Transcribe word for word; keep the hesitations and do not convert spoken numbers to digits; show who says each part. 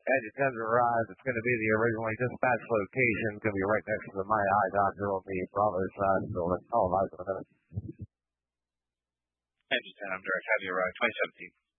Speaker 1: As you come to arrive, it's going to be the originally dispatched location. It's going to be right next to the My Eye Doctor on the Bravo side building. Oh, nice.
Speaker 2: Engine ten, I'm direct. Have you arrived? twenty seventeen.